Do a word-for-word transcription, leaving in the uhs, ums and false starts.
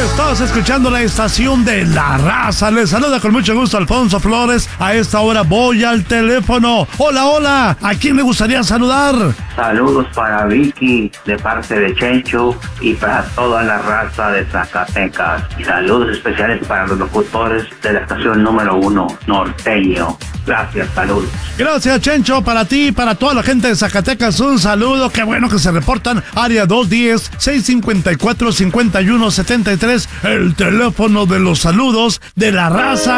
Estás escuchando la estación de La Raza. Les saluda con mucho gusto Alfonso Flores. A esta hora voy al teléfono. Hola, hola. ¿A quién me gustaría saludar? Saludos para Vicky de parte de Chencho y para toda la raza de Zacatecas. Y saludos especiales para los locutores de la estación número uno, Norteño. Gracias, saludos. Gracias, Chencho, para ti y para toda la gente de Zacatecas. Un saludo, qué bueno que se reportan. Área dos diez, seis cincuenta y cuatro, cincuenta y uno setenta y tres, el teléfono de los saludos de La Raza.